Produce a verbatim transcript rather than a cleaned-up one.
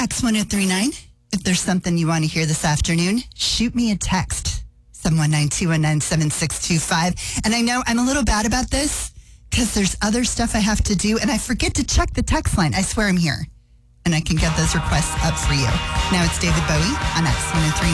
X one oh three nine. If there's something you want to hear this afternoon, shoot me a text. seven one nine, two one nine, seven six two five. And I know I'm a little bad about this because there's other stuff I have to do, and I forget to check the text line. I swear I'm here, and I can get those requests up for you. Now it's David Bowie on X one oh three nine.